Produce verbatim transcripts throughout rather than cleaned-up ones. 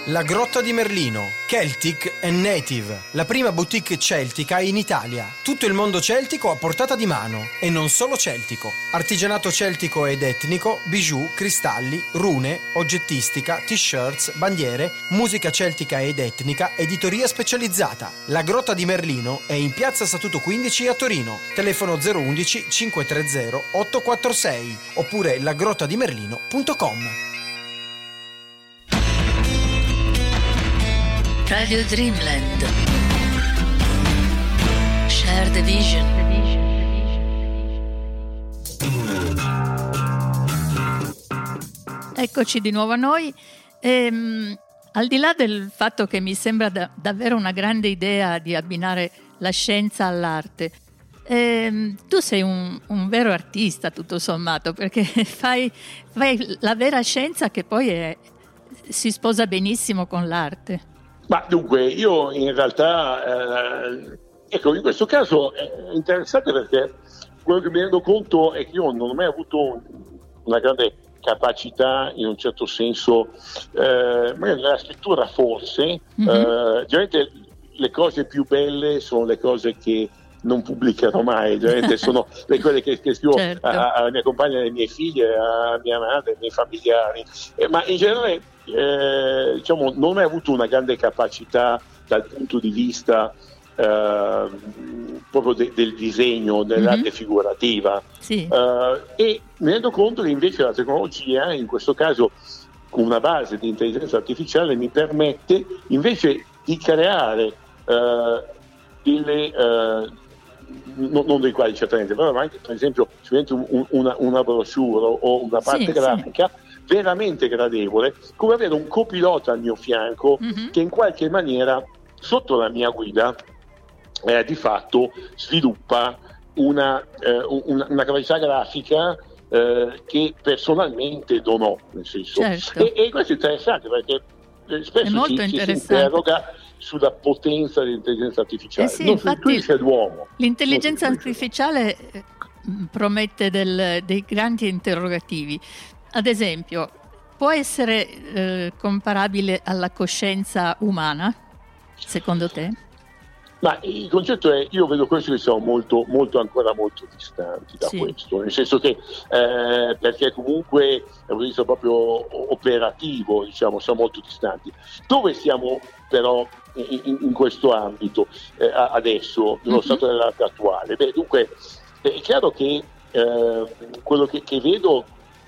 La Grotta di Merlino, Celtic and Native, la prima boutique celtica in Italia. Tutto il mondo celtico a portata di mano, e non solo celtico. Artigianato celtico ed etnico, bijou, cristalli, rune, oggettistica, t-shirts, bandiere, musica celtica ed etnica, editoria specializzata. La Grotta di Merlino è in piazza Statuto quindici a Torino. Telefono zero uno uno cinque tre zero otto quattro sei oppure lagrottadimerlino punto com. Radio Dreamland. Share the vision. Eccoci di nuovo a noi. Ehm, al di là del fatto che mi sembra da, davvero una grande idea di abbinare la scienza all'arte, ehm, tu sei un, un vero artista tutto sommato, perché fai, fai la vera scienza che poi è, si sposa benissimo con l'arte. Ma dunque, io in realtà, eh, ecco, in questo caso è interessante perché quello che mi rendo conto è che io non ho mai avuto una grande capacità, in un certo senso, eh, magari nella scrittura forse, mm-hmm. eh, generalmente le cose più belle sono le cose che non pubblicherò mai, generalmente sono le cose che, che scrivo certo. alla mia compagna, alle mie figlie, a mia madre, ai miei familiari, eh, ma in generale eh, diciamo non ho mai avuto una grande capacità dal punto di vista eh, proprio de, del disegno, dell'arte mm-hmm. figurativa, sì. eh, e mi rendo conto che invece la tecnologia, in questo caso con una base di intelligenza artificiale, mi permette invece di creare eh, delle eh, Non, non dei quali certamente, però anche per esempio un, una, una brochure o una parte sì, grafica sì. veramente gradevole, come avere un copilota al mio fianco mm-hmm. che in qualche maniera sotto la mia guida eh, di fatto sviluppa una, eh, una, una capacità grafica eh, che personalmente non ho, nel senso. Certo. E, e questo è interessante perché spesso ci, ci si interroga sulla potenza dell'intelligenza artificiale, eh sì, non sull'intelligenza dell'uomo. L'intelligenza artificiale promette del, dei grandi interrogativi. Ad esempio, può essere eh, comparabile alla coscienza umana, secondo te? Ma il concetto è, io vedo questo che siamo molto, molto ancora molto distanti da sì. questo, nel senso che eh, perché comunque è un visto proprio operativo, diciamo, siamo molto distanti. Dove siamo però in, in questo ambito eh, adesso, nello mm-hmm. stato dell'arte attuale? Beh, dunque è chiaro che eh, quello che, che vedo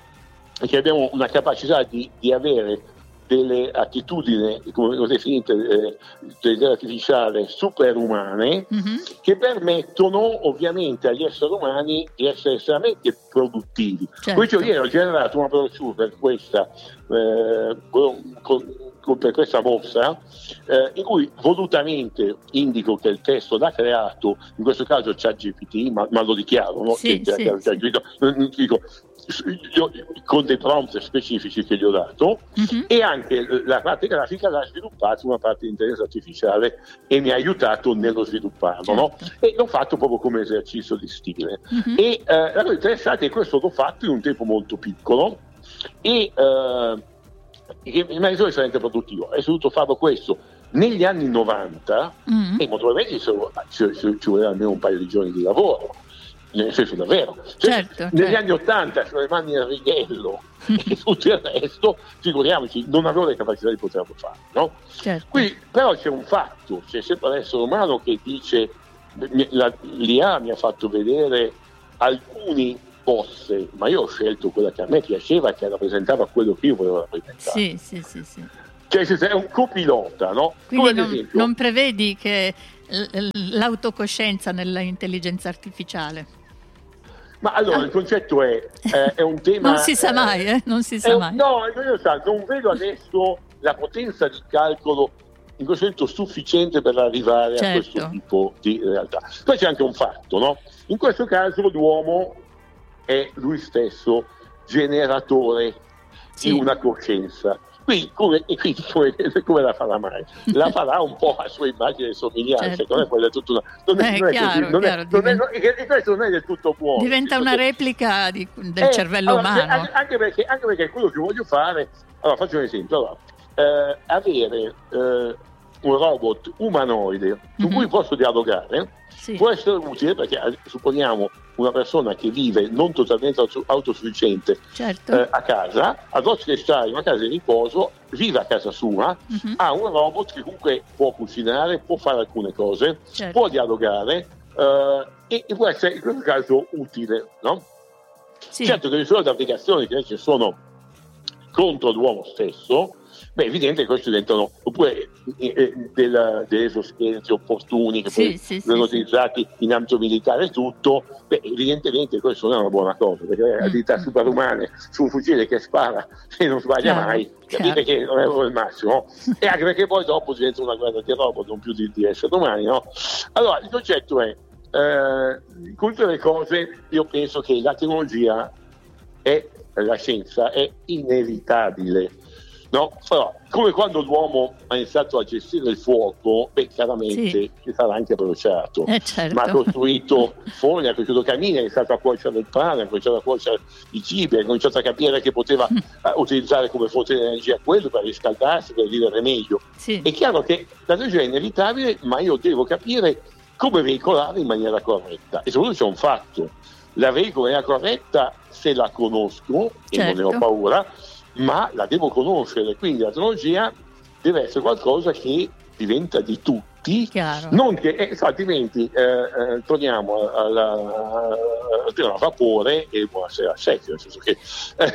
è che abbiamo una capacità di, di avere delle attitudini, come ho definite, eh, dell'intelligenza artificiale superumane, mm-hmm. che permettono ovviamente agli esseri umani di essere estremamente produttivi. Certo. Questo ieri ho generato una brochure per questa, eh, con, con, per questa mostra, eh, in cui volutamente indico che il testo l'ha creato, in questo caso ChatGPT, ma, ma lo dichiaro, no? Sì, che, sì, che, sì. Che, non dico, io, con dei prompt specifici che gli ho dato, mm-hmm. e anche la parte grafica l'ha sviluppato una parte di intelligenza artificiale e mi ha aiutato nello svilupparlo, certo. no? E l'ho fatto proprio come esercizio di stile. Mm-hmm. E eh, la cosa interessante è che questo l'ho fatto in un tempo molto piccolo e eh, che mi ha reso estremamente produttivo. È dovuto farlo questo negli anni novanta, mm-hmm. e molto probabilmente ci, ci, ci voleva almeno un paio di giorni di lavoro. Nel senso davvero, cioè, certo, negli certo. anni ottanta con le mani al righello e tutto il resto, figuriamoci, non avevo le capacità di poterlo fare, no? Certo. Qui però c'è un fatto, c'è sempre l'essere umano che dice, la, l'I A mi ha fatto vedere alcuni posse, ma io ho scelto quella che a me piaceva, che rappresentava quello che io volevo rappresentare. Sì, sì, sì, sì. Cioè è un copilota, no? Quindi come ad non, esempio, non prevedi che l'autocoscienza nell'intelligenza artificiale? Ma allora il concetto è, eh, è un tema... Non si sa mai, eh? Non si sa un, mai. No, io sa, non vedo adesso la potenza di calcolo in questo momento sufficiente per arrivare certo. a questo tipo di realtà. Poi c'è anche un fatto, no? In questo caso l'uomo è lui stesso generatore sì. di una coscienza. Quindi come, e quindi come, come la farà mai? La farà un po' a sua immagine e somiglianza, certo. non è quella tutta una, non è, eh, non è chiaro, così, non chiaro, è, non è, diventa, non è, e questo non è del tutto buono. Diventa una replica di, del eh, cervello allora, umano. Anche, anche, perché, anche perché quello che voglio fare, allora faccio un esempio, allora, eh, avere eh, un robot umanoide su Mhm. cui posso dialogare Sì. può essere utile, perché eh, supponiamo una persona che vive non totalmente auto- autosufficiente Certo. eh, a casa, ad che sta in una casa di riposo, vive a casa sua, Mhm. ha un robot che comunque può cucinare, può fare alcune cose, Certo. può dialogare eh, e, e può essere in questo caso utile, no? Sì. Certo che ci sono le applicazioni che invece sono contro l'uomo stesso, beh, è evidente che questi diventano, oppure eh, eh, della- degli esoscheletri opportuni che Sì, poi sì, sì, vengono sì. utilizzati in ambito militare e tutto, beh, evidentemente questo non è una buona cosa, perché Mm, abilità mm. superumane su un fucile che spara e non sbaglia Chiaro, mai, chiaro. capite che non è proprio il massimo, e anche perché poi dopo diventa una guerra di robot, non più di, di esseri umani, no? Allora, il concetto è, eh, con tutte le cose, io penso che la tecnologia è, la scienza è inevitabile, no? Però, come quando l'uomo ha iniziato a gestire il fuoco, beh, chiaramente Sì. si sarà anche bruciato, Eh, certo. ma ha costruito forni, ha costruito camini, ha iniziato a cuocere il pane, ha cominciato a cuocere i cibi, ha cominciato a capire che poteva eh, utilizzare come fonte di energia quello per riscaldarsi, per vivere meglio. Sì. È chiaro che la tecnologia è inevitabile, ma io devo capire come veicolarla in maniera corretta. E soprattutto c'è un fatto: la veicolo in maniera corretta se la conosco, e non ne ho Certo. paura, ma la devo conoscere, quindi la tecnologia deve essere qualcosa che diventa di tutti, Chiaro. non che, eh, altrimenti eh, eh, torniamo alla, al tema a vapore e buonasera a secchio, nel senso che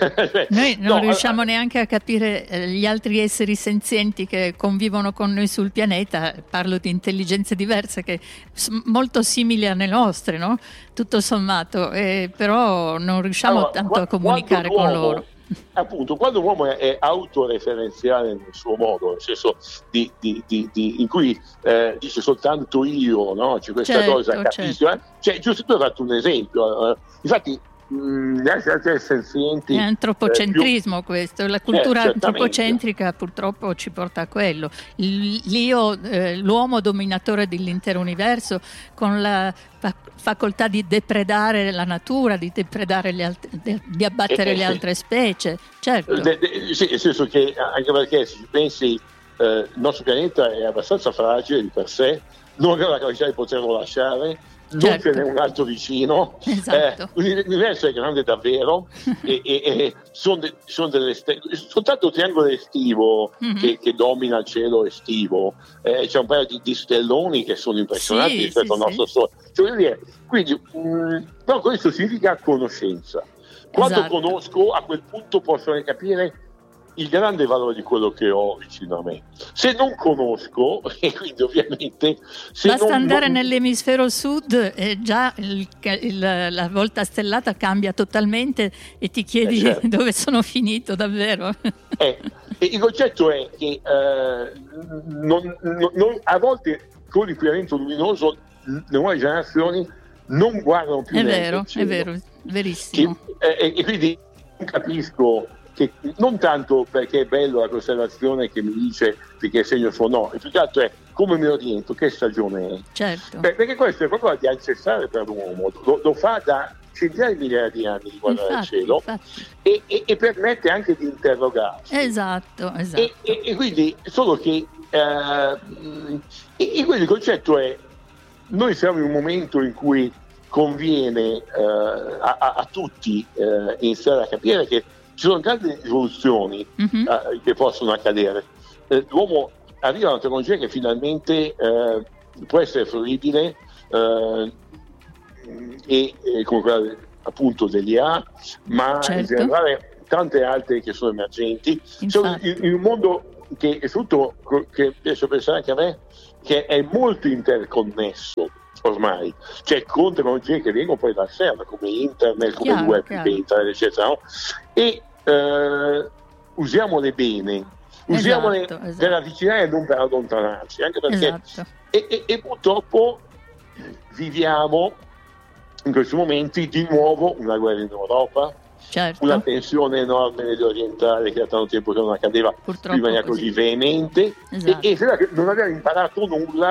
Noi non no, riusciamo neanche a capire eh, gli altri esseri senzienti che convivono con noi sul pianeta. Parlo di intelligenze diverse che sono molto simili alle nostre, no? Tutto sommato, eh, però non riusciamo Allora, tanto qua- a comunicare quando con l'uomo- loro. Appunto, quando l'uomo è, è autoreferenziale nel suo modo, nel senso di, di- di- di- in cui eh, dice soltanto io, no? C'è questa Certo, cosa, capisco, eh? Cioè, giusto tu hai fatto un esempio, eh, infatti mh, gli altri altri senzienti È eh, antropocentrismo questo, la cultura Eh, certamente. antropocentrica purtroppo ci porta a quello. Il- L'io, eh, l'uomo dominatore dell'intero universo, con la fa- facoltà di depredare la natura, di depredare le alt- de- di abbattere Eh, eh, le sì. altre specie, certo. De- de- sì, nel senso che anche perché se ci pensi eh, il nostro pianeta è abbastanza fragile di per sé, non abbiamo la capacità di poterlo lasciare, non Certo. ce n'è un altro vicino, Esatto. eh, l'universo è grande davvero e, e, e sono, de- sono delle ste- soltanto il triangolo estivo Mhm. che, che domina il cielo estivo, eh, c'è un paio di, di stelloni che sono impressionanti Sì, rispetto sì, al nostro Sole. Cioè, voglio dire, quindi, mh, però questo significa conoscenza. Quando Esatto. conosco, a quel punto posso anche capire il grande valore di quello che ho vicino a me. Se non conosco, e quindi ovviamente se Basta non, andare non- nell'emisfero sud e già il- il- la volta stellata cambia totalmente e ti chiedi Eh, certo. dove sono finito davvero. Eh, e il concetto è che eh, non- non- non- a volte con l'inquinamento luminoso le nuove generazioni non guardano più È neanche vero, il è cielo. vero, Che- verissimo. eh, e quindi non capisco che non tanto perché è bello la costellazione che mi dice di che segno sono, no, il più che altro è come mi oriento, che stagione è. Certo. Beh, perché questo è qualcosa di ancestrale per l'uomo, lo, lo fa da centinaia di migliaia di anni di guardare Infatti, il cielo infatti. e, e- e permette anche di interrogarsi. Esatto, esatto. E, e- e quindi solo che eh, mh, e, e quindi il concetto è: noi siamo in un momento in cui conviene eh, a, a- a tutti eh, iniziare a capire che ci sono grandi rivoluzioni Mhm. eh, che possono accadere. Eh, l'uomo arriva a una tecnologia che finalmente eh, può essere fruibile eh, e, e come quella appunto degli A, ma in Certo. generale tante altre che sono emergenti. Siamo Infatti. in, in un mondo che è tutto, che riesco a pensare anche a me, che è molto interconnesso ormai, cioè con tecnologie che vengono poi dal server come internet, come Chiaro, il web, chiaro. internet, eccetera, no? E eh, usiamole bene, usiamole Esatto, esatto. per avvicinare e non per allontanarci, anche perché Esatto. e, e- e purtroppo viviamo in questi momenti di nuovo una guerra in Europa, Certo. una tensione enorme negli orientali che da tanto tempo che non accadeva Purtroppo in maniera così. così veemente Esatto. e, e sembra che non abbiamo imparato nulla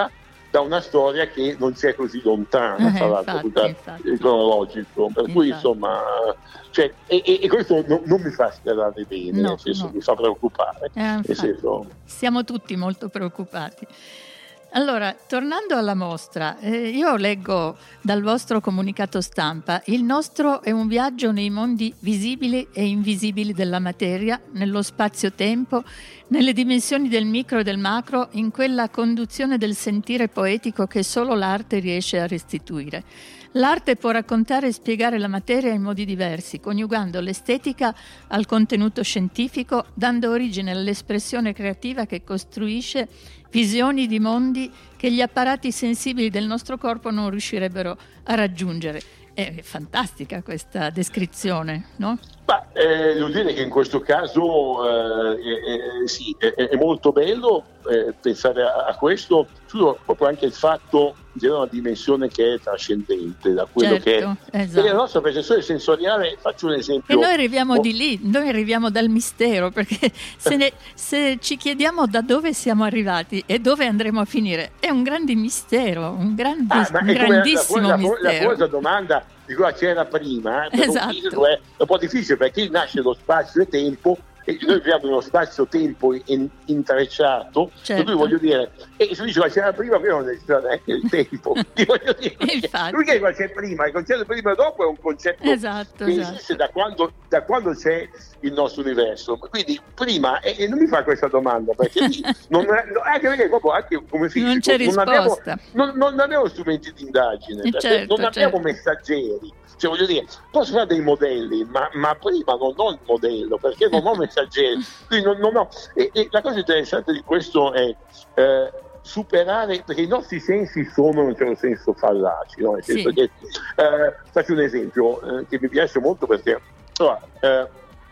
da una storia che non c'è così lontana, Eh, tra l'altro, infatti, da- infatti. il cronologico, per cui Infatti. insomma, cioè, e, e- e questo no- non mi fa sperare bene, No, nel senso, no. mi fa preoccupare, Eh, nel infatti. senso, Siamo tutti molto preoccupati. Allora, tornando alla mostra, eh, io leggo dal vostro comunicato stampa: il nostro è un viaggio nei mondi visibili e invisibili della materia, nello spazio-tempo, nelle dimensioni del micro e del macro, in quella conduzione del sentire poetico che solo l'arte riesce a restituire. L'arte può raccontare e spiegare la materia in modi diversi, coniugando l'estetica al contenuto scientifico, dando origine all'espressione creativa che costruisce visioni di mondi che gli apparati sensibili del nostro corpo non riuscirebbero a raggiungere. È fantastica questa descrizione, no? ma eh, devo dire che in questo caso eh, eh, eh, sì, è, è molto bello eh, pensare a, a questo, proprio anche il fatto di avere una dimensione che è trascendente da quello Certo, che è. esatto. E la nostra percezione sensoriale, faccio un esempio. E noi arriviamo Oh, di lì, noi arriviamo dal mistero, perché se, ne- se ci chiediamo da dove siamo arrivati e dove andremo a finire, è un grande mistero, un, grandi- Ah, ma un è come grandissimo la, la, la, la mistero. cosa domanda di cosa c'era prima, eh, per un Esatto. fisico è un po' difficile perché nasce lo spazio e tempo e noi viviamo in uno spazio-tempo in- intrecciato, Certo. per cui voglio dire, e se dice cosa c'era prima, prima non esisteva neanche il tempo. Ti voglio dire, Infatti. lui che cosa c'è prima, il concetto prima e dopo è un concetto Esatto, che esatto. esiste da quando, da quando c'è il nostro universo. Quindi prima, e, e non mi fa questa domanda, perché lì non, no, anche perché proprio anche come fisico Non c'è abbiamo, risposta. non, non abbiamo strumenti di indagine, Eh, perché certo, non abbiamo certo. messaggeri. Cioè, voglio dire, posso fare dei modelli, ma, ma prima non ho il modello perché non ho messaggeri. Quindi non, non ho. E, e la cosa interessante di questo è eh, superare, perché i nostri sensi sono in un certo senso fallaci, no? Nel senso Sì. che, eh, faccio un esempio eh, che mi piace molto perché, allora, eh,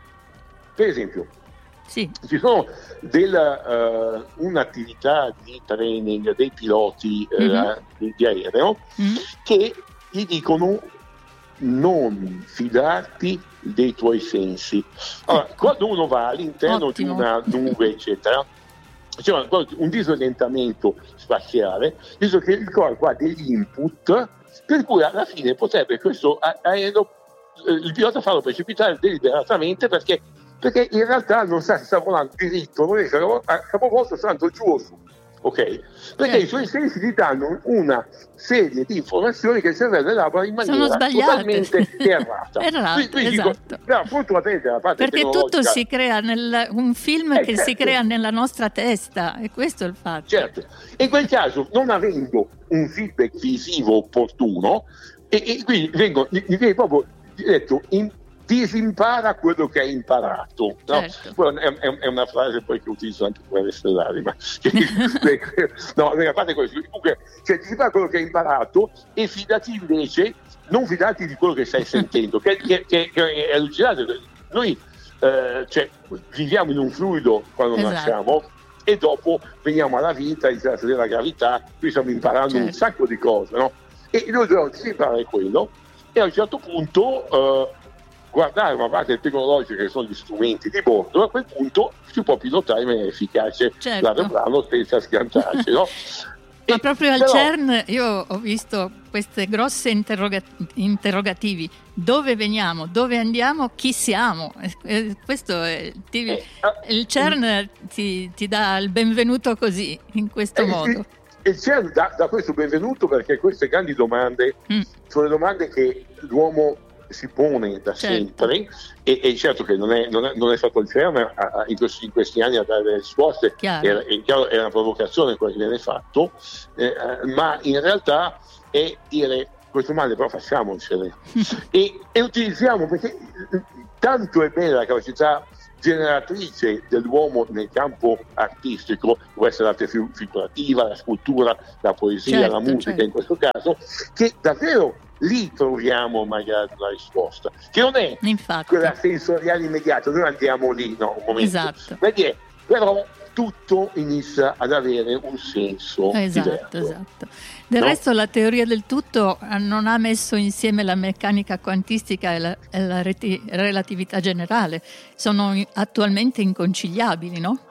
per esempio, Sì, ci sono della, eh, un'attività di training dei piloti eh, Mhm. di, di aereo Mm. che gli dicono non fidarti dei tuoi sensi. Allora, quando uno va all'interno Ottimo. di una nube, eccetera, c'è un- un disorientamento spaziale, visto che il corpo ha degli input, per cui alla fine potrebbe questo a- aereo, eh, il pilota farlo precipitare deliberatamente perché, perché in realtà non sa se sta volando diritto, non riesce a a capovolto, sta andando giù o su. Ok? Perché Certo. i suoi sensi gli danno una serie di informazioni che il cervello elabora in Sono maniera sbagliate. totalmente errata. Errate, Quindi- quindi dico, esatto. no, fortunatamente la parte perché tutto tecnologica- si crea nel un film Eh, che si certo. crea nella nostra testa, e questo è il fatto. Certo, e in quel caso, non avendo un feedback visivo opportuno, e, e quindi vengo, gli gli viene proprio detto, in- disimpara quello che hai imparato. No? Certo. Poi È, è- è una frase poi che utilizzo anche per le stellari, ma no, a parte questo, comunque, cioè, disimpara quello che hai imparato e fidati invece, non fidati di quello che stai sentendo, che, che- che- che è allucinante. Noi eh, cioè, viviamo in un fluido quando Esatto. nasciamo e dopo veniamo alla vita, inizia a sedere la gravità, qui stiamo imparando un Certo. sacco di cose, no? E noi dobbiamo imparare quello e a un certo punto eh, guardare una parte tecnologica che sono gli strumenti di bordo, a quel punto si può pilotare in maniera efficace Certo. l'aeroplano senza schiantarsi, no? Ma E proprio al però- CERN io ho visto queste grosse interroga- interrogativi: dove veniamo, dove andiamo, chi siamo? Eh, questo è, ti- Eh, ah, il CERN ti, ti dà il benvenuto così, in questo Eh, modo. E c'è da, da questo benvenuto perché queste grandi domande Mm. sono le domande che l'uomo si pone da Certo. sempre e, e certo che non è, non è, non è stato il CERN a- a- in, questi, in questi anni a dare delle risposte, Chiaro. era, è chiaro, è una provocazione quello che viene fatto, eh, eh, ma in realtà è dire questo male però facciamocene e, e utilizziamo, perché eh, tanto è bella la capacità generatrice dell'uomo nel campo artistico, può essere l'arte fi- figurativa, la scultura, la poesia, Certo, la musica certo. in questo caso, che davvero lì troviamo magari una risposta, che non è Infatti. quella sensoriale immediata, noi andiamo lì, no, un momento, Esatto. perché però tutto inizia ad avere un senso Esatto, diverso. esatto. Del No? resto la teoria del tutto eh, non ha messo insieme la meccanica quantistica e la, e la reti- relatività generale. Sono i- attualmente inconciliabili, no?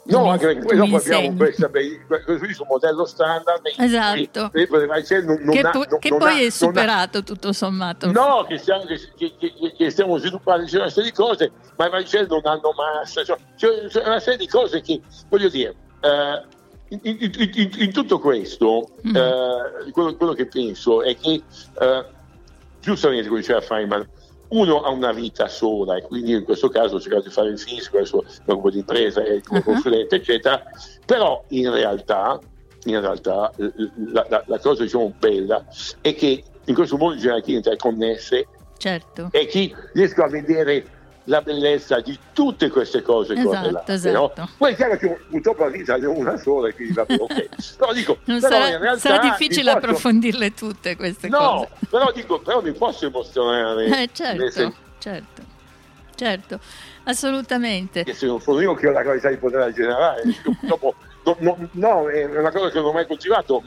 No, mi, anche perché poi dopo abbiamo questa, questo modello standard. Esatto. E, e, e, non, non che, ha, po- non, che non poi ha, è superato ha, tutto sommato. No, che stiamo, che, che, che stiamo sviluppando una serie di cose, ma i Marcel non hanno massa. Cioè, c'è una serie di cose che, voglio dire, eh, in, in, in, in tutto questo, mm. eh, quello, quello che penso è che, eh, giustamente come diceva Feynman, uno ha una vita sola e quindi in questo caso ho cercato di fare il fisico, adesso gruppo di impresa e come uh-huh. consulente eccetera, però in realtà, in realtà la, la, la cosa diciamo bella è che in questo mondo di gerarchie interconnesse certo. e chi riesco a vedere la bellezza di tutte queste cose, esatto, là, esatto. No? Poi è chiaro che purtroppo la vita è una sola e quindi va bene, ok. Però dico, non però sarà, in realtà sarà difficile posso... approfondirle tutte queste no, cose. No, però dico, però mi posso emozionare. Eh, certo, certo, certo, assolutamente. Che se non sono io che ho la qualità di poterla generare, purtroppo no, no, no, è una cosa che non ho mai coltivato.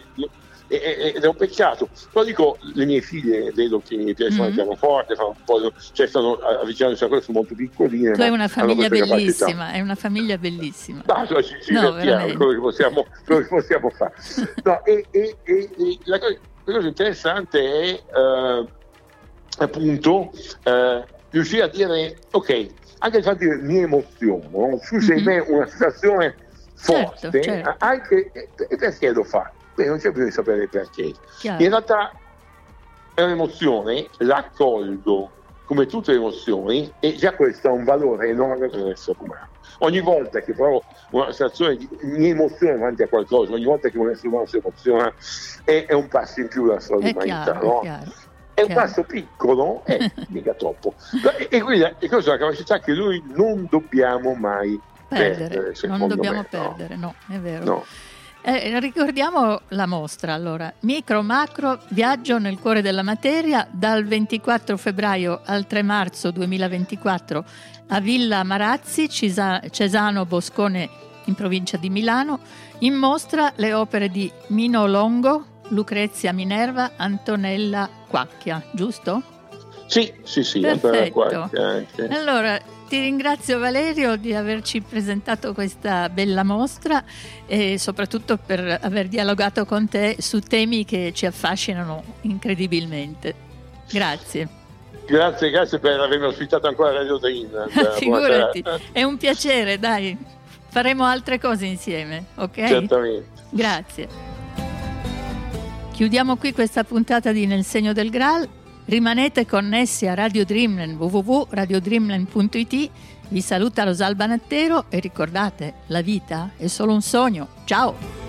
Ed è un peccato, però dico, le mie figlie vedo che mi piacciono il pianoforte, fanno un po', cioè stanno avvicinandosi a questo, molto piccoline. Tu hai una famiglia bellissima, è una famiglia bellissima. No, cioè, ci, ci no, divertiamo, quello che possiamo, quello che possiamo fare. No, e, e, e, e la, cosa, la cosa interessante è eh, appunto eh, riuscire a dire, ok, anche il fatto di dire mi emoziono, su se in me una situazione forte, certo, certo. anche e perché lo fa? Beh, non c'è bisogno di sapere perché. Chiaro. In realtà è un'emozione, la accolgo come tutte le emozioni e già questo ha un valore enorme per l'essere umano. Ogni volta che provo una situazione di mi emozione davanti a qualcosa, ogni volta che un essere umano si emoziona è, è un passo in più della storia di umanità, no? È, chiaro, è un chiaro. passo piccolo, eh, mica troppo. E, e quindi e questa è una capacità che noi non dobbiamo mai perdere, perdere non dobbiamo me, perdere, no, no è vero. No. Eh, ricordiamo la mostra allora, Micro Macro Viaggio nel cuore della materia, dal ventiquattro febbraio al tre marzo duemilaventiquattro a Villa Marazzi, Cisa- Cesano Boscone in provincia di Milano. In mostra le opere di Mino Longo, Lucrezia Minerva, Antonella Quacchia, giusto? Sì, sì, sì. Perfetto. Quacchia anche. Allora, ti ringrazio Valerio di averci presentato questa bella mostra e soprattutto per aver dialogato con te su temi che ci affascinano incredibilmente. Grazie. Grazie, grazie per avermi ospitato ancora a Radio Dreamland. Figurati, è un piacere, dai. Faremo altre cose insieme, ok? Certamente. Grazie. Chiudiamo qui questa puntata di Nel segno del Graal. Rimanete connessi a Radio Dreamland, w w w punto radio dreamland punto i t. Vi saluta Rosalba Nattero e ricordate, la vita è solo un sogno. Ciao!